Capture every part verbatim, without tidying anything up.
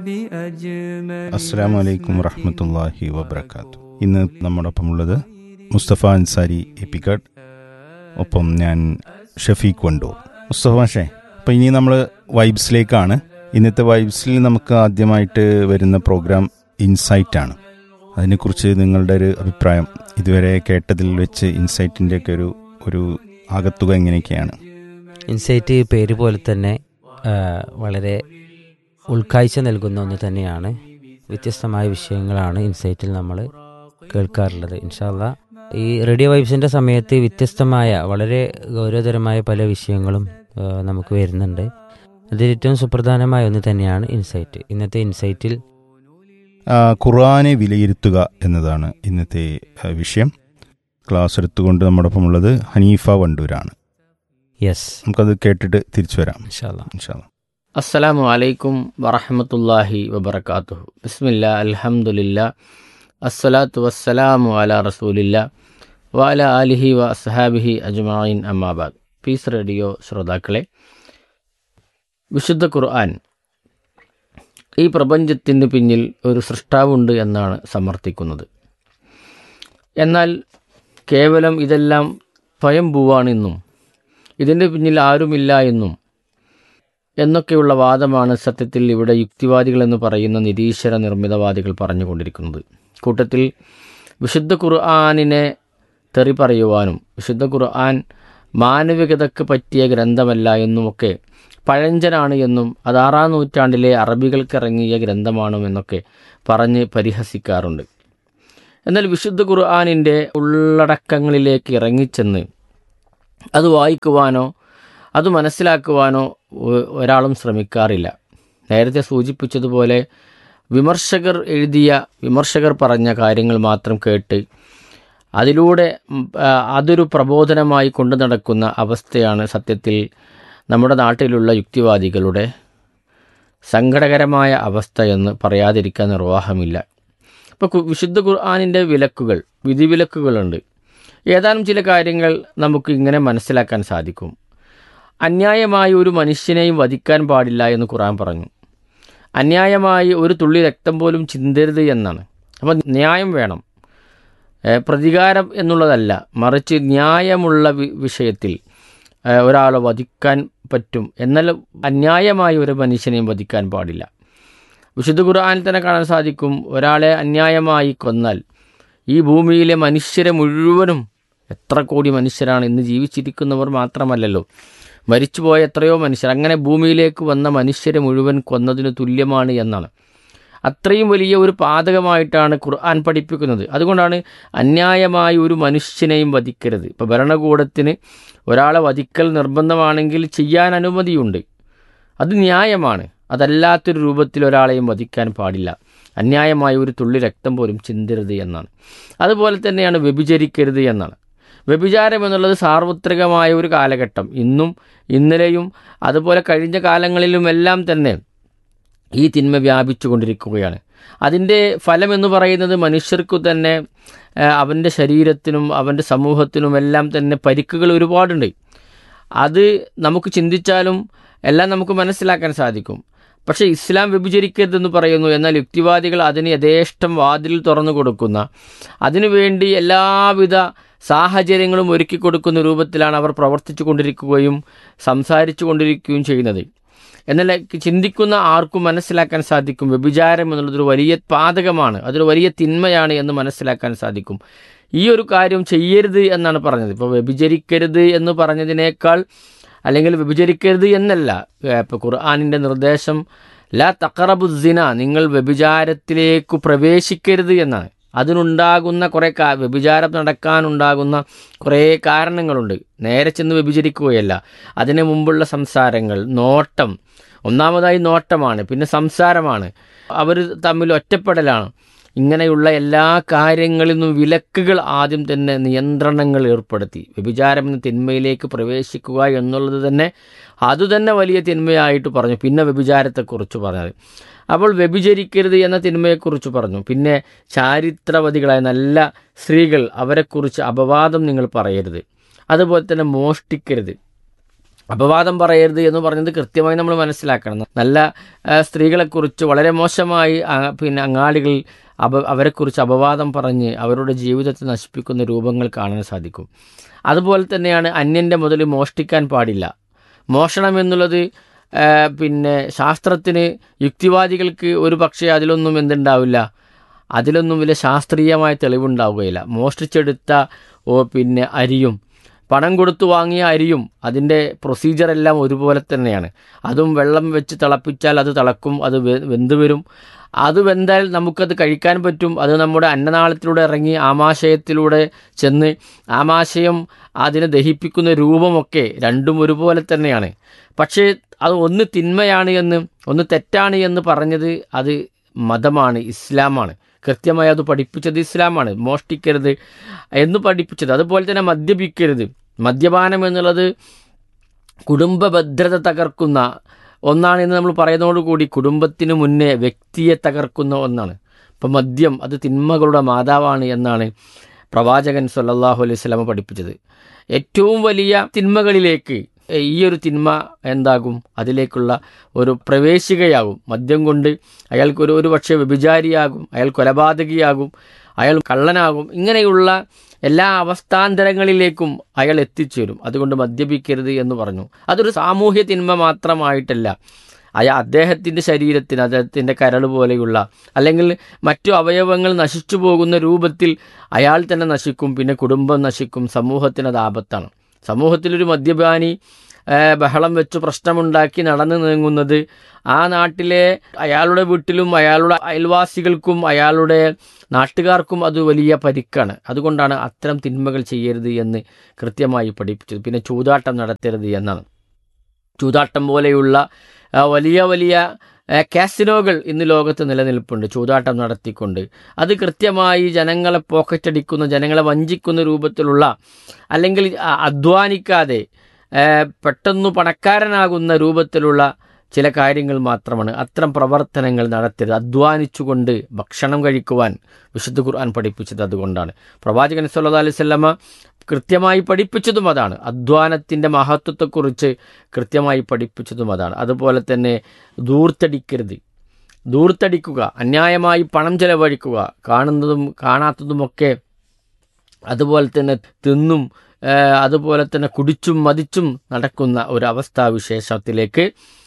അസ്സലാമു അലൈക്കും വറഹ്മത്തുള്ളാഹി വബറകാതുഹു. ഇന്ന് നമ്മോടൊപ്പമുള്ളത് മുസ്തഫ അൻസാരി എപ്പിക്കാട്, ഒപ്പം ഞാൻ ഷഫീഖ് വണ്ടൂർ. മുസ്തഫ മാഷേ, അപ്പം ഇനി നമ്മൾ വൈബ്സിലേക്കാണ്. ഇന്നത്തെ വൈബ്സിൽ നമുക്ക് ആദ്യമായിട്ട് വരുന്ന പ്രോഗ്രാം ഇൻസൈറ്റ് ആണ്. അതിനെക്കുറിച്ച് നിങ്ങളുടെ ഒരു അഭിപ്രായം, ഇതുവരെ കേട്ടതിൽ വെച്ച് ഇൻസൈറ്റിൻ്റെ ഒക്കെ ഒരു ഒരു ആകത്തുക എങ്ങനെയൊക്കെയാണ്? ഇൻസൈറ്റ് പേര് പോലെ തന്നെ വളരെ ഉൾക്കാഴ്ച നൽകുന്ന ഒന്ന് തന്നെയാണ്. വ്യത്യസ്തമായ വിഷയങ്ങളാണ് ഇൻസൈറ്റിൽ നമ്മൾ കേൾക്കാറുള്ളത്. ഇൻഷാ അല്ലാഹ് ഈ റേഡിയോ വൈബ്സിൻ്റെ സമയത്ത് വ്യത്യസ്തമായ വളരെ ഗൗരവതരമായ പല വിഷയങ്ങളും നമുക്ക് വരുന്നുണ്ട്. അതിൽ ഏറ്റവും സുപ്രധാനമായ ഒന്ന് തന്നെയാണ് ഇൻസൈറ്റ്. ഇന്നത്തെ ഇൻസൈറ്റിൽ ഖുർആനെ വിലയിരുത്തുക എന്നതാണ് ഇന്നത്തെ വിഷയം. ക്ലാസ് എടുത്തുകൊണ്ട് നമ്മോടൊപ്പം ഉള്ളത് ഹനീഫ വണ്ടൂരാണ്. യെസ്, നമുക്കത് കേട്ടിട്ട് തിരിച്ചു വരാം ഇൻഷാ അല്ലാഹ്. ഇൻഷാ അല്ലാഹ്. അസ്സലാമു അലൈക്കും വറഹ്മത്തുള്ളാഹി വബറകാതുഹു. ബിസ്മില്ലാ, അൽഹംദുലില്ലാ, അസ്സലാത്തു വസ്സലാമു അലാ റസൂലില്ലാ വഅലാ ആലിഹി വ അസ്ഹാബിഹി അജ്മഈൻ, അമ്മാബാദ്. പീസ് റേഡിയോ ശ്രോതാക്കളെ, വിശുദ്ധ ഖുർആൻ ഈ പ്രപഞ്ചത്തിന് പിന്നിൽ ഒരു സൃഷ്ടാവുണ്ട് എന്നാണ് സമർത്ഥിക്കുന്നത്. എന്നാൽ കേവലം ഇതെല്ലാം സ്വയംഭൂവാണെന്നും ഇതിൻ്റെ പിന്നിൽ ആരുമില്ല എന്നും എന്നൊക്കെയുള്ള വാദമാണ് സത്യത്തിൽ ഇവിടെ യുക്തിവാദികളെന്ന് പറയുന്ന നിരീശ്വര നിർമ്മിതവാദികൾ പറഞ്ഞുകൊണ്ടിരിക്കുന്നത്. കൂട്ടത്തിൽ വിശുദ്ധ ഖുർആനിനെ തെറി പറയുവാനും വിശുദ്ധ ഖുർആൻ മാനവികതയ്ക്ക് പറ്റിയ ഗ്രന്ഥമല്ല എന്നുമൊക്കെ, പഴഞ്ചനാണ് എന്നും അത് ആറാം നൂറ്റാണ്ടിലെ അറബികൾക്കിറങ്ങിയ ഗ്രന്ഥമാണെന്നൊക്കെ പറഞ്ഞ് പരിഹസിക്കാറുണ്ട്. എന്നാൽ വിശുദ്ധ ഖുർആനിൻ്റെ ഉള്ളടക്കങ്ങളിലേക്ക് ഇറങ്ങിച്ചെന്ന് അത് വായിക്കുവാനോ അത് മനസ്സിലാക്കുവാനോ ഒരാളും ശ്രമിക്കാറില്ല. നേരത്തെ സൂചിപ്പിച്ചതുപോലെ വിമർശകർ എഴുതിയ വിമർശകർ പറഞ്ഞ കാര്യങ്ങൾ മാത്രം കേട്ട് അതിലൂടെ അതൊരു പ്രബോധനമായി കൊണ്ടു നടക്കുന്ന അവസ്ഥയാണ് സത്യത്തിൽ നമ്മുടെ നാട്ടിലുള്ള യുക്തിവാദികളുടെ സങ്കടകരമായ അവസ്ഥ എന്ന് പറയാതിരിക്കാൻ നിർവാഹമില്ല. ഇപ്പോൾ വിശുദ്ധ ഖുർആനിൻ്റെ വിലക്കുകൾ, വിധിവിലക്കുകളുണ്ട്. ഏതാനും ചില കാര്യങ്ങൾ നമുക്ക് ഇങ്ങനെ മനസ്സിലാക്കാൻ സാധിക്കും. അന്യായമായി ഒരു മനുഷ്യനെയും വധിക്കാൻ പാടില്ല എന്ന് ഖുർആൻ പറഞ്ഞു. അന്യായമായി ഒരു തുള്ളി രക്തം പോലും ചിന്തരുത് എന്നാണ്. അപ്പോൾ ന്യായം വേണം, പ്രതികാരം എന്നുള്ളതല്ല, മറിച്ച് ന്യായമുള്ള വിഷയത്തിൽ ഒരാളെ വധിക്കാൻ പറ്റും. എന്നാൽ അന്യായമായി ഒരു മനുഷ്യനെയും വധിക്കാൻ പാടില്ല. വിശുദ്ധ ഖുർആനിൽ തന്നെ കാണാൻ സാധിക്കും, ഒരാളെ അന്യായമായി കൊന്നാൽ ഈ ഭൂമിയിലെ മനുഷ്യരെ മുഴുവനും, എത്ര കോടി മനുഷ്യരാണ് ഇന്ന് ജീവിച്ചിരിക്കുന്നവർ മാത്രമല്ലല്ലോ, മരിച്ചുപോയ എത്രയോ മനുഷ്യർ, അങ്ങനെ ഭൂമിയിലേക്ക് വന്ന മനുഷ്യരെ മുഴുവൻ കൊന്നതിന് തുല്യമാണ് എന്നാണ്. അത്രയും വലിയ ഒരു പാതകമായിട്ടാണ് ഖുർആൻ പഠിപ്പിക്കുന്നത്. അതുകൊണ്ടാണ് അന്യായമായി ഒരു മനുഷ്യനെയും വധിക്കരുത്. ഇപ്പോൾ ഭരണകൂടത്തിന് ഒരാളെ വധിക്കൽ നിർബന്ധമാണെങ്കിൽ ചെയ്യാൻ അനുമതിയുണ്ട്, അത് ന്യായമാണ്. അതല്ലാത്തൊരു രൂപത്തിൽ ഒരാളെയും വധിക്കാൻ പാടില്ല. അന്യായമായ ഒരു തുള്ളി രക്തം പോലും ചിന്തരുത് എന്നാണ്. അതുപോലെ തന്നെയാണ് വ്യഭിചരിക്കരുത് എന്നാണ്. വ്യഭിചാരം എന്നുള്ളത് സാർവത്രികമായ ഒരു കാലഘട്ടം, ഇന്നും ഇന്നലെയും അതുപോലെ കഴിഞ്ഞ കാലങ്ങളിലുമെല്ലാം തന്നെ ഈ തിന്മ വ്യാപിച്ചു കൊണ്ടിരിക്കുകയാണ്. അതിൻ്റെ ഫലമെന്ന് പറയുന്നത് മനുഷ്യർക്കു തന്നെ അവൻ്റെ ശരീരത്തിനും അവൻ്റെ സമൂഹത്തിനുമെല്ലാം തന്നെ പരിക്കുകൾ ഒരുപാടുണ്ട്. അത് നമുക്ക് ചിന്തിച്ചാലും എല്ലാം നമുക്ക് മനസ്സിലാക്കാൻ സാധിക്കും. പക്ഷേ ഇസ്ലാം വ്യഭിചരിക്കരുതെന്ന് പറയുന്നു, എന്നാൽ യുക്തിവാദികൾ അതിന് യഥേഷ്ടം വാതിൽ തുറന്നു കൊടുക്കുന്ന, അതിനുവേണ്ടി എല്ലാവിധ സാഹചര്യങ്ങളും ഒരുക്കി കൊടുക്കുന്ന രൂപത്തിലാണ് അവർ പ്രവർത്തിച്ചു കൊണ്ടിരിക്കുകയും സംസാരിച്ചു കൊണ്ടിരിക്കുകയും ചെയ്യുന്നത്. എന്നാൽ ചിന്തിക്കുന്ന ആർക്കും മനസ്സിലാക്കാൻ സാധിക്കും, വ്യഭിചാരം എന്നുള്ളതൊരു വലിയ പാതകമാണ്, അതൊരു വലിയ തിന്മയാണ് എന്ന് മനസ്സിലാക്കാൻ സാധിക്കും. ഈ ഒരു കാര്യം ചെയ്യരുത് എന്നാണ് പറഞ്ഞത്. ഇപ്പോൾ വ്യഭിചരിക്കരുത് എന്ന് പറഞ്ഞതിനേക്കാൾ, അല്ലെങ്കിൽ വ്യഭിചരിക്കരുത് എന്നല്ല, ഇപ്പോൾ ഖുർആനിൻ്റെ നിർദ്ദേശം ലാ തഖറബു സിന, നിങ്ങൾ വ്യഭിചാരത്തിലേക്ക് പ്രവേശിക്കരുത് എന്നാണ്. അതിനുണ്ടാകുന്ന കുറേ കാ വ്യഭിചാരം നടക്കാനുണ്ടാകുന്ന കുറേ കാരണങ്ങളുണ്ട്. നേരെ ചെന്ന് വ്യഭിചരിക്കുകയല്ല, അതിന് മുമ്പുള്ള സംസാരങ്ങൾ, നോട്ടം, ഒന്നാമതായി നോട്ടമാണ്, പിന്നെ സംസാരമാണ്, അവർ തമ്മിൽ ഒറ്റപ്പെടലാണ്. ഇങ്ങനെയുള്ള എല്ലാ കാര്യങ്ങളിൽ നിന്നും വിലക്കുകൾ ആദ്യം തന്നെ നിയന്ത്രണങ്ങൾ ഏർപ്പെടുത്തി. വ്യഭിചാരം എന്ന തിന്മയിലേക്ക് പ്രവേശിക്കുക എന്നുള്ളത് തന്നെ അതുതന്നെ വലിയ തിന്മയായിട്ട് പറഞ്ഞു. പിന്നെ വ്യഭിചാരത്തെക്കുറിച്ച് പറഞ്ഞത്, അപ്പോൾ വ്യഭിചരിക്കരുത് എന്ന തിന്മയെക്കുറിച്ച് പറഞ്ഞു. പിന്നെ ചാരിത്രവതികളായ നല്ല സ്ത്രീകൾ, അവരെക്കുറിച്ച് അപവാദം നിങ്ങൾ പറയരുത്. അതുപോലെ തന്നെ മോഷ്ടിക്കരുത്. അപവാദം പറയരുത് എന്ന് പറഞ്ഞത് കൃത്യമായി നമ്മൾ മനസ്സിലാക്കണം. നല്ല സ്ത്രീകളെക്കുറിച്ച് വളരെ മോശമായി പിന്നെ അങ്ങാടികൾ അപ അവരെക്കുറിച്ച് അപവാദം പറഞ്ഞ് അവരുടെ ജീവിതത്തെ നശിപ്പിക്കുന്ന രൂപങ്ങൾ കാണാൻ സാധിക്കും. അതുപോലെ തന്നെയാണ് അന്യൻ്റെ മുതൽ മോഷ്ടിക്കാൻ പാടില്ല. മോഷണം എന്നുള്ളത് പിന്നെ ശാസ്ത്രത്തിന് യുക്തിവാദികൾക്ക് ഒരു പക്ഷേ അതിലൊന്നും എന്തുണ്ടാവില്ല, അതിലൊന്നും വലിയ ശാസ്ത്രീയമായ തെളിവുണ്ടാവുകയില്ല. മോഷ്ടിച്ചെടുത്ത ഓ പിന്നെ അരിയും പണം കൊടുത്തു വാങ്ങിയ അരിയും അതിൻ്റെ പ്രൊസീജിയറെല്ലാം ഒരുപോലെ തന്നെയാണ്. അതും വെള്ളം വെച്ച് തിളപ്പിച്ചാൽ അത് തിളക്കും, അത് വെന്ത് വരും. അത് വെന്താൽ നമുക്കത് കഴിക്കാൻ പറ്റും. അത് നമ്മുടെ അന്നനാളത്തിലൂടെ ഇറങ്ങി ആമാശയത്തിലൂടെ ചെന്ന് ആമാശയം അതിനെ ദഹിപ്പിക്കുന്ന രൂപമൊക്കെ രണ്ടും ഒരുപോലെ തന്നെയാണ്. പക്ഷേ അത് ഒന്ന് തിന്മയാണ് എന്ന് ഒന്ന് തെറ്റാണ് എന്ന് പറഞ്ഞത് അത് മതമാണ്, ഇസ്ലാമാണ്. കൃത്യമായി അത് പഠിപ്പിച്ചത് ഇസ്ലാമാണ്. മോഷ്ടിക്കരുത് എന്ന് പഠിപ്പിച്ചത്. അതുപോലെ തന്നെ മദ്യപിക്കരുത്. മദ്യപാനം എന്നുള്ളത് കുടുംബ ഭദ്രത തകർക്കുന്ന ഒന്നാണെന്ന് നമ്മൾ പറയുന്നതോടുകൂടി കുടുംബത്തിന് മുന്നേ വ്യക്തിയെ തകർക്കുന്ന ഒന്നാണ്. ഇപ്പം മദ്യം അത് തിന്മകളുടെ മാതാവാണ് എന്നാണ് പ്രവാചകൻ സല്ലല്ലാഹു അലൈഹി വസല്ലം പഠിപ്പിച്ചത്. ഏറ്റവും വലിയ തിന്മകളിലേക്ക് ഈ ഒരു തിന്മ എന്താകും, അതിലേക്കുള്ള ഒരു പ്രവേശികയാകും. മദ്യം കൊണ്ട് അയാൾക്കൊരു ഒരു പക്ഷേ വ്യഭിചാരിയാകും, അയാൾ കൊലപാതകിയാകും, അയാൾ കള്ളനാകും. ഇങ്ങനെയുള്ള എല്ലാ അവസ്ഥാന്തരങ്ങളിലേക്കും അയാൾ എത്തിച്ചേരും. അതുകൊണ്ട് മദ്യപിക്കരുത് എന്ന് പറഞ്ഞു. അതൊരു സാമൂഹ്യ തിന്മ മാത്രമായിട്ടല്ല, അയാൾ അദ്ദേഹത്തിൻ്റെ ശരീരത്തിന്, അദ്ദേഹത്തിൻ്റെ കരൾ പോലെയുള്ള അല്ലെങ്കിൽ മറ്റു അവയവങ്ങൾ നശിച്ചു പോകുന്ന രൂപത്തിൽ അയാൾ തന്നെ നശിക്കും, പിന്നെ കുടുംബം നശിക്കും, സമൂഹത്തിനത് ആപത്താണ്. സമൂഹത്തിലൊരു മദ്യപാനി ബഹളം വെച്ച് പ്രശ്നമുണ്ടാക്കി നടന്നു നീങ്ങുന്നത് ആ നാട്ടിലെ അയാളുടെ വീട്ടിലും അയാളുടെ അയൽവാസികൾക്കും അയാളുടെ നാട്ടുകാർക്കും അത് വലിയ പരിക്കാണ്. അതുകൊണ്ടാണ് അത്തരം തിന്മകൾ ചെയ്യരുത് എന്ന് കൃത്യമായി പഠിപ്പിച്ചത്. പിന്നെ ചൂതാട്ടം നടത്തരുത് എന്നാണ്. ചൂതാട്ടം പോലെയുള്ള വലിയ വലിയ കാസിനോകൾ ഇന്ന് ലോകത്ത് നിലനിൽപ്പുണ്ട്, ചൂതാട്ടം നടത്തിക്കൊണ്ട്. അത് കൃത്യമായി ജനങ്ങളെ പോക്കറ്റടിക്കുന്ന, ജനങ്ങളെ വഞ്ചിക്കുന്ന രൂപത്തിലുള്ള, അല്ലെങ്കിൽ അധ്വാനിക്കാതെ പെട്ടെന്ന് പണക്കാരനാകുന്ന രൂപത്തിലുള്ള ചില കാര്യങ്ങൾ മാത്രമാണ്. അത്തരം പ്രവർത്തനങ്ങൾ നടത്തരുത്. അധ്വാനിച്ചുകൊണ്ട് ഭക്ഷണം കഴിക്കുവാൻ വിശുദ്ധ ഖുർആൻ പഠിപ്പിച്ചത് അതുകൊണ്ടാണ്. പ്രവാചകൻ സല്ലല്ലാഹു അലൈഹി വസല്ലമ കൃത്യമായി പഠിപ്പിച്ചതും അതാണ്. അധ്വാനത്തിൻ്റെ മഹത്വത്തെക്കുറിച്ച് കൃത്യമായി പഠിപ്പിച്ചതും അതാണ്. അതുപോലെ തന്നെ ധൂർത്തടിക്കരുത്. ധൂർത്തടിക്കുക, അന്യായമായി പണം ചെലവഴിക്കുക, കാണുന്നതും കാണാത്തതുമൊക്കെ അതുപോലെ തന്നെ തിന്നും അതുപോലെ തന്നെ കുടിച്ചും മതിച്ചും നടക്കുന്ന ഒരു അവസ്ഥാവിശേഷത്തിലേക്ക്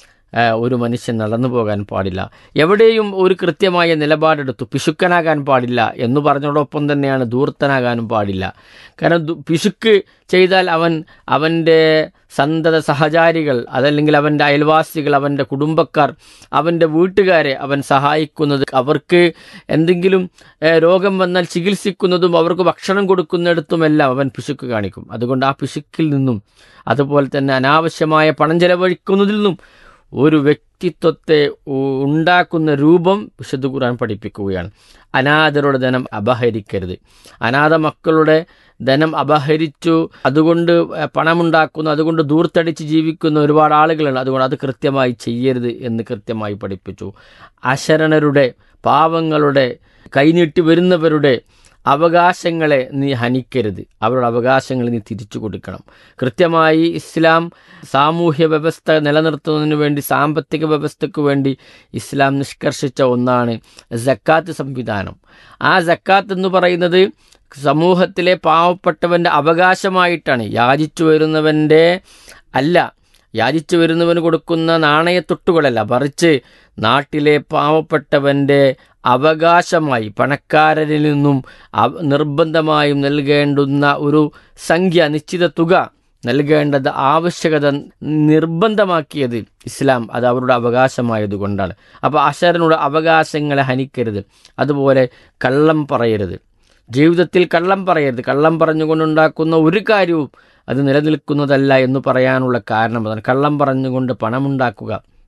ഒരു മനുഷ്യൻ നടന്നു പോകാൻ പാടില്ല. എവിടെയും ഒരു കൃത്യമായ നിലപാടെടുത്തു. പിശുക്കനാകാൻ പാടില്ല എന്ന് പറഞ്ഞതോടൊപ്പം തന്നെയാണ് ധൂർത്തനാകാനും പാടില്ല. കാരണം പിശുക്ക് ചെയ്താൽ അവൻ അവൻ്റെ സന്തത സഹചാരികൾ, അതല്ലെങ്കിൽ അവൻ്റെ അയൽവാസികൾ, അവൻ്റെ കുടുംബക്കാർ, അവൻ്റെ വീട്ടുകാരെ അവൻ സഹായിക്കുന്നത്, അവർക്ക് എന്തെങ്കിലും രോഗം വന്നാൽ ചികിത്സിക്കുന്നതും അവർക്ക് ഭക്ഷണം കൊടുക്കുന്നിടത്തുമെല്ലാം അവൻ പിശുക്ക് കാണിക്കും. അതുകൊണ്ട് ആ പിശുക്കിൽ നിന്നും അതുപോലെ തന്നെ അനാവശ്യമായ പണം ചെലവഴിക്കുന്നതിൽ നിന്നും ഒരു വ്യക്തിത്വത്തെ ഉണ്ടാക്കുന്ന രൂപം വിശുദ്ധ ഖുർആൻ പഠിപ്പിക്കുകയാണ്. അനാഥരുടെ ധനം അപഹരിക്കരുത്. അനാഥ മക്കളുടെ ധനം അപഹരിച്ചു അതുകൊണ്ട് പണമുണ്ടാക്കുന്നു, അതുകൊണ്ട് ദൂർത്തടിച്ച് ജീവിക്കുന്ന ഒരുപാട് ആളുകളുണ്ട്. അതുകൊണ്ട് അത് കൃത്യമായി ചെയ്യരുത് എന്ന് കൃത്യമായി പഠിപ്പിച്ചു. അശരണരുടെ, പാവങ്ങളുടെ, കൈനീട്ടി വരുന്നവരുടെ അവകാശങ്ങളെ നീ ഹനിക്കരുത്. അവരുടെ അവകാശങ്ങൾ നീ തിരിച്ചു കൊടുക്കണം. കൃത്യമായി ഇസ്ലാം സാമൂഹ്യ വ്യവസ്ഥ നിലനിർത്തുന്നതിന് വേണ്ടി, സാമ്പത്തിക വ്യവസ്ഥയ്ക്ക് വേണ്ടി ഇസ്ലാം നിഷ്കർഷിച്ച ഒന്നാണ് സക്കാത്ത് സംവിധാനം. ആ സക്കാത്ത് എന്ന് പറയുന്നത് സമൂഹത്തിലെ പാവപ്പെട്ടവൻ്റെ അവകാശമായിട്ടാണ്. യാചിച്ചു വരുന്നവൻ്റെ അല്ല, യാചിച്ചു വരുന്നവന് കൊടുക്കുന്ന നാണയത്തൊട്ടുകളല്ല, മറിച്ച് നാട്ടിലെ പാവപ്പെട്ടവൻ്റെ അവകാശമായി പണക്കാരനിൽ നിന്നും നിർബന്ധമായും നൽകേണ്ടുന്ന ഒരു സംഖ്യ, നിശ്ചിത തുക നൽകേണ്ടത് ആവശ്യകത നിർബന്ധമാക്കിയത് ഇസ്ലാം അത് അവരുടെ അവകാശമായതുകൊണ്ടാണ്. അപ്പോൾ അശരണരുടെ അവകാശങ്ങളെ ഹനിക്കരുത്. അതുപോലെ കള്ളം പറയരുത്. ജീവിതത്തിൽ കള്ളം പറയരുത്. കള്ളം പറഞ്ഞുകൊണ്ടുണ്ടാക്കുന്ന ഒരു കാര്യവും അത് നിലനിൽക്കുന്നതല്ല എന്ന് പറയാനുള്ള കാരണം അതാണ്. കള്ളം പറഞ്ഞുകൊണ്ട് പണമുണ്ടാക്കുക,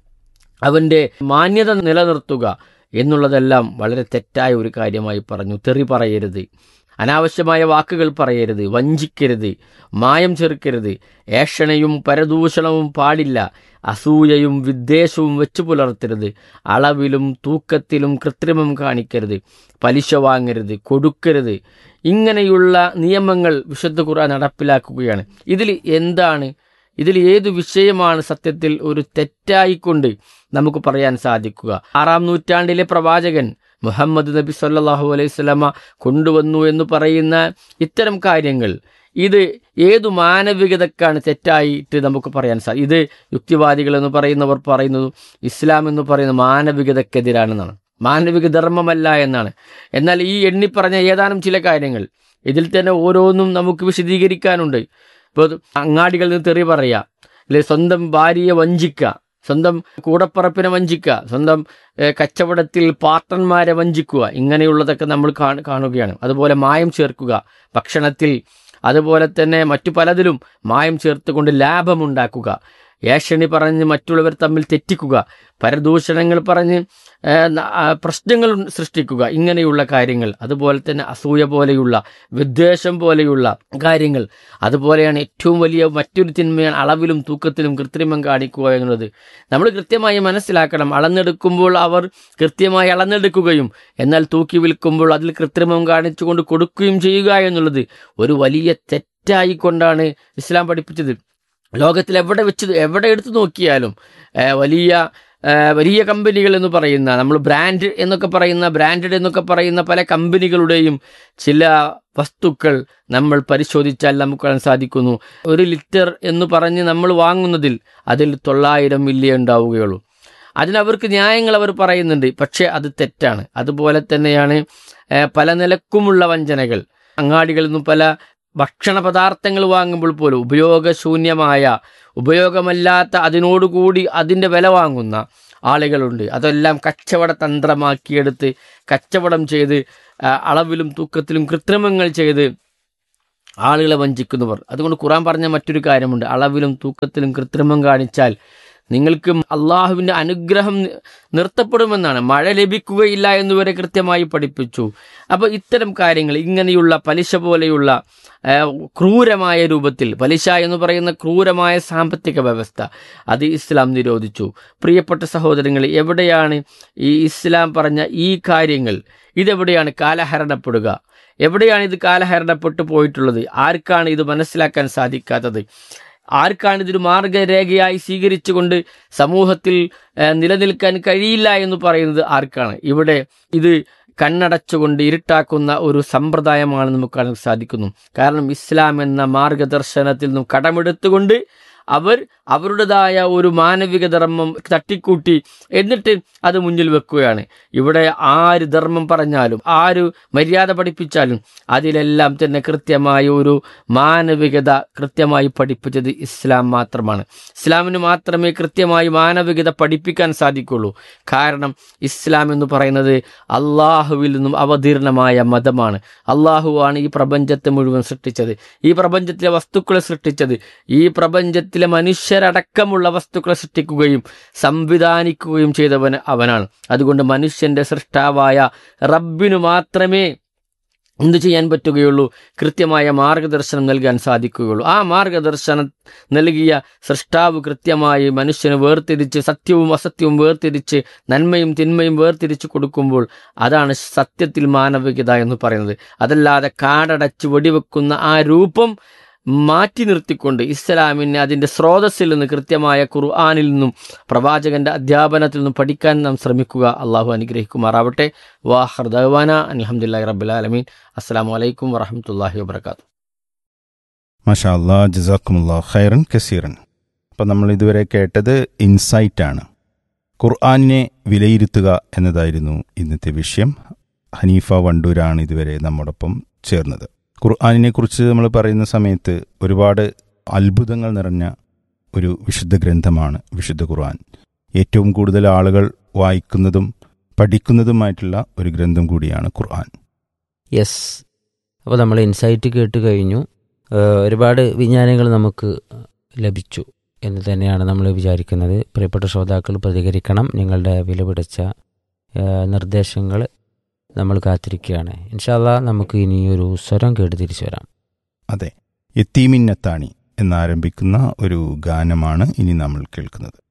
അവൻ്റെ മാന്യത നിലനിർത്തുക എന്നുള്ളതെല്ലാം വളരെ തെറ്റായ ഒരു കാര്യമായി പറഞ്ഞു. തെറി പറയരുത്, അനാവശ്യമായ വാക്കുകൾ പറയരുത്, വഞ്ചിക്കരുത്, മായം ചേർക്കരുത്, ഏഷണയും പരദൂഷണവും പാടില്ല, അസൂയയും വിദ്വേഷവും വെച്ചു പുലർത്തരുത്, അളവിലും തൂക്കത്തിലും കൃത്രിമം കാണിക്കരുത്, പലിശ വാങ്ങരുത്, കൊടുക്കരുത്. ഇങ്ങനെയുള്ള നിയമങ്ങൾ വിശുദ്ധ ഖുർആൻ നടപ്പിലാക്കുകയാണ്. ഇതിൽ എന്താണ് ഇതിൽ ഏതു വിഷയമാണ് സത്യത്തിൽ ഒരു തെറ്റായിക്കൊണ്ട് നമുക്ക് പറയാൻ സാധിക്കുക? ആറാം നൂറ്റാണ്ടിലെ പ്രവാചകൻ മുഹമ്മദ് നബി സല്ലല്ലാഹു അലൈഹി വസല്ലമ കൊണ്ടുവന്നു എന്ന് പറയുന്ന ഇത്തരം കാര്യങ്ങൾ ഇത് ഏതു മാനവികതക്കാണ് തെറ്റായിട്ട് നമുക്ക് പറയാൻ സാധിക്കും? ഇത് യുക്തിവാദികൾ എന്ന് പറയുന്നവർ പറയുന്നത് ഇസ്ലാം എന്ന് പറയുന്നത് മാനവികതക്കെതിരാണെന്നാണ്, മാനവിക ധർമ്മമല്ല എന്നാണ്. എന്നാൽ ഈ എണ്ണിപ്പറഞ്ഞ ഏതാനും ചില കാര്യങ്ങൾ ഇതിൽ തന്നെ ഓരോന്നും നമുക്ക് വിശദീകരിക്കാനുണ്ട്. ഇപ്പോൾ അങ്ങാടികളിൽ നിന്ന് തെറി പറയുക, അല്ലെ സ്വന്തം ഭാര്യയെ വഞ്ചിക്കുക, സ്വന്തം കൂടപ്പറപ്പിനെ വഞ്ചിക്കുക, സ്വന്തം കച്ചവടത്തിൽ പാർട്ട്ണർമാരെ വഞ്ചിക്കുക, ഇങ്ങനെയുള്ളതൊക്കെ നമ്മൾ കാണുകയാണ്. അതുപോലെ മായം ചേർക്കുക ഭക്ഷണത്തിൽ, അതുപോലെ തന്നെ മറ്റു പലതിലും മായം ചേർത്തുകൊണ്ട് ലാഭമുണ്ടാക്കുക, ഏഷണി പറഞ്ഞ് മറ്റുള്ളവർ തമ്മിൽ തെറ്റിക്കുക, പരദൂഷണങ്ങൾ പറഞ്ഞ് പ്രശ്നങ്ങൾ സൃഷ്ടിക്കുക, ഇങ്ങനെയുള്ള കാര്യങ്ങൾ. അതുപോലെ തന്നെ അസൂയ പോലെയുള്ള, വിദ്വേഷം പോലെയുള്ള കാര്യങ്ങൾ. അതുപോലെയാണ് ഏറ്റവും വലിയ മറ്റൊരു തിന്മയാണ് അളവിലും തൂക്കത്തിലും കൃത്രിമം കാണിക്കുക എന്നുള്ളത്. നമ്മൾ കൃത്യമായി മനസ്സിലാക്കണം. അളന്നെടുക്കുമ്പോൾ അവർ കൃത്യമായി അളന്നെടുക്കുകയും എന്നാൽ തൂക്കി വിൽക്കുമ്പോൾ അതിൽ കൃത്രിമം കാണിച്ചുകൊണ്ട് കൊടുക്കുകയും ചെയ്യുക എന്നുള്ളത് ഒരു വലിയ തെറ്റായിക്കൊണ്ടാണ് ഇസ്ലാം പഠിപ്പിച്ചത്. ലോകത്തിൽ എവിടെ വെച്ച് എവിടെ എടുത്തു നോക്കിയാലും വലിയ വലിയ കമ്പനികൾ എന്ന് പറയുന്ന, നമ്മൾ ബ്രാൻഡ് എന്നൊക്കെ പറയുന്ന ബ്രാൻഡഡ് എന്നൊക്കെ പറയുന്ന പല കമ്പനികളുടെയും ചില വസ്തുക്കൾ നമ്മൾ പരിശോധിച്ചാൽ നമുക്ക് കാണാൻ സാധിക്കുന്നു. ഒരു ലിറ്റർ എന്ന് പറഞ്ഞ് നമ്മൾ വാങ്ങുന്നതിൽ അതിൽ തൊള്ളായിരം മില്ലി ഉണ്ടാവുകയുള്ളൂ. അതിനവർക്ക് ന്യായങ്ങൾ അവർ പറയുന്നുണ്ട്, പക്ഷേ അത് തെറ്റാണ്. അതുപോലെ തന്നെയാണ് പല നിലക്കുമുള്ള വഞ്ചനകൾ. അങ്ങാടികളിൽ നിന്നും പല ഭക്ഷണ പദാർത്ഥങ്ങൾ വാങ്ങുമ്പോൾ പോലും ഉപയോഗശൂന്യമായ, ഉപയോഗമല്ലാത്ത അതിനോടുകൂടി അതിൻ്റെ വില വാങ്ങുന്ന ആളുകളുണ്ട്. അതെല്ലാം കച്ചവട തന്ത്രമാക്കിയെടുത്ത് കച്ചവടം ചെയ്ത് അളവിലും തൂക്കത്തിലും കൃത്രിമങ്ങൾ ചെയ്ത് ആളുകളെ വഞ്ചിക്കുന്നവർ. അതുകൊണ്ട് ഖുർആൻ പറഞ്ഞ മറ്റൊരു കാര്യമുണ്ട്, അളവിലും തൂക്കത്തിലും കൃത്രിമം കാണിച്ചാൽ നിങ്ങൾക്ക് അള്ളാഹുവിൻ്റെ അനുഗ്രഹം നിർത്തപ്പെടുമെന്നാണ്, മഴ ലഭിക്കുകയില്ല എന്നുവരെ കൃത്യമായി പഠിപ്പിച്ചു. അപ്പോൾ ഇത്തരം കാര്യങ്ങൾ, ഇങ്ങനെയുള്ള പലിശ പോലെയുള്ള ക്രൂരമായ രൂപത്തിൽ, പലിശ എന്ന് പറയുന്ന ക്രൂരമായ സാമ്പത്തിക വ്യവസ്ഥ, അത് ഇസ്ലാം നിരോധിച്ചു. പ്രിയപ്പെട്ട സഹോദരങ്ങൾ, എവിടെയാണ് ഈ ഇസ്ലാം പറഞ്ഞ ഈ കാര്യങ്ങൾ, ഇതെവിടെയാണ് കാലഹരണപ്പെടുക? എവിടെയാണ് ഇത് കാലഹരണപ്പെട്ടു പോയിട്ടുള്ളത്? ആർക്കാണ് ഇത് മനസ്സിലാക്കാൻ സാധിക്കാത്തത്? ആർക്കാണ് ഇതൊരു മാർഗരേഖയായി സ്വീകരിച്ചുകൊണ്ട് സമൂഹത്തിൽ നിലനിൽക്കാൻ കഴിയില്ല എന്ന് പറയുന്നത് ആർക്കാണ്? ഇവിടെ ഇത് കണ്ണടച്ചുകൊണ്ട് ഇരുട്ടാക്കുന്ന ഒരു സമ്പ്രദായമാണ് നമുക്ക് കാണാൻ സാധിക്കുന്നു. കാരണം ഇസ്ലാം എന്ന മാർഗദർശനത്തിൽ നിന്നും കടമെടുത്തുകൊണ്ട് അവർ അവരുടേതായ ഒരു മാനവിക ധർമ്മം തട്ടിക്കൂട്ടി എന്നിട്ട് അത് മുന്നിൽ വെക്കുകയാണ്. ഇവിടെ ആര് ധർമ്മം പറഞ്ഞാലും ആര് മര്യാദ പഠിപ്പിച്ചാലും അതിലെല്ലാം തന്നെ കൃത്യമായ ഒരു മാനവികത കൃത്യമായി പഠിപ്പിച്ചത് ഇസ്ലാം മാത്രമാണ്. ഇസ്ലാമിന് മാത്രമേ കൃത്യമായി മാനവികത പഠിപ്പിക്കാൻ സാധിക്കുള്ളൂ. കാരണം ഇസ്ലാം എന്ന് പറയുന്നത് അള്ളാഹുവിൽ നിന്നും അവതീർണമായ മതമാണ്. അള്ളാഹുവാണ് ഈ പ്രപഞ്ചത്തെ മുഴുവൻ സൃഷ്ടിച്ചത്, ഈ പ്രപഞ്ചത്തിലെ വസ്തുക്കളെ സൃഷ്ടിച്ചത്, ഈ പ്രപഞ്ചത്തിൽ മനുഷ്യരടക്കമുള്ള വസ്തുക്കളെ സൃഷ്ടിക്കുകയും സംവിധാനിക്കുകയും ചെയ്തവൻ അവനാണ്. അതുകൊണ്ട് മനുഷ്യന്റെ സൃഷ്ടാവായ റബ്ബിനു മാത്രമേ എന്തു ചെയ്യാൻ പറ്റുകയുള്ളൂ? കൃത്യമായ മാർഗദർശനം നൽകാൻ സാധിക്കുകയുള്ളൂ. ആ മാർഗദർശനം നൽകിയ സൃഷ്ടാവ് കൃത്യമായി മനുഷ്യന് വേർതിരിച്ച്, സത്യവും അസത്യവും വേർതിരിച്ച്, നന്മയും തിന്മയും വേർതിരിച്ച് കൊടുക്കുമ്പോൾ അതാണ് സത്യത്തിൽ മാനവികത എന്ന് പറയുന്നത്. അതല്ലാതെ കാടടച്ച് വെടിവെക്കുന്ന ആ രൂപം മാറ്റി നിർത്തിക്കൊണ്ട് ഇസ്ലാമിനെ അതിൻ്റെ സ്രോതസ്സിൽ നിന്ന്, കൃത്യമായ ഖുർആനിൽ നിന്നും പ്രവാചകന്റെ അധ്യാപനത്തിൽ നിന്നും പഠിക്കാൻ നാം ശ്രമിക്കുക. അള്ളാഹു അനുഗ്രഹിക്കുമാറാവട്ടെ. വാഹിർ ദഅ്വാന അൽഹംദുലില്ലാഹി റബ്ബിൽ ആലമീൻ. അസ്സലാമു അലൈക്കും വറഹ്മത്തുള്ളാഹി വബറകാതുഹു. മാഷാ അല്ലാഹ്, ജസാക്കുമുല്ലാഹ് ഖൈറൻ കസീറൻ. അപ്പം നമ്മൾ ഇതുവരെ കേട്ടത് ഇൻസൈറ്റാണ്. ഖുർആനിനെ വിലയിരുത്തുക എന്നതായിരുന്നു ഇന്നത്തെ വിഷയം. ഹനീഫ വണ്ടൂരാണ് ഇതുവരെ നമ്മോടൊപ്പം ചേർന്നത്. ഖുർആനിനെ കുറിച്ച് നമ്മൾ പറയുന്ന സമയത്ത് ഒരുപാട് അത്ഭുതങ്ങൾ നിറഞ്ഞ ഒരു വിശുദ്ധ ഗ്രന്ഥമാണ് വിശുദ്ധ ഖുർആൻ. ഏറ്റവും കൂടുതൽ ആളുകൾ വായിക്കുന്നതും പഠിക്കുന്നതുമായിട്ടുള്ള ഒരു ഗ്രന്ഥം കൂടിയാണ് ഖുർആൻ. യെസ്, അപ്പോൾ നമ്മൾ ഇൻസൈറ്റ് കേട്ട് കഴിഞ്ഞു. ഒരുപാട് വിജ്ഞാനങ്ങൾ നമുക്ക് ലഭിച്ചു എന്ന് തന്നെയാണ് നമ്മൾ വിചാരിക്കുന്നത്. പ്രിയപ്പെട്ട ശ്രോതാക്കൾ പ്രതികരിക്കണം. നിങ്ങളുടെ വിലപിടിച്ച നിർദ്ദേശങ്ങൾ നമ്മൾ കാത്തിരിക്കുകയാണ്. ഇൻഷാ അല്ലാഹ് നമുക്ക് ഇനി ഒരു സ്വരം കേട്ട് തിരിച്ചു വരാം. അതെ, യത്തീമിൻ നത്താണി എന്നാരംഭിക്കുന്ന ഒരു ഗാനമാണ് ഇനി നമ്മൾ കേൾക്കുന്നത്.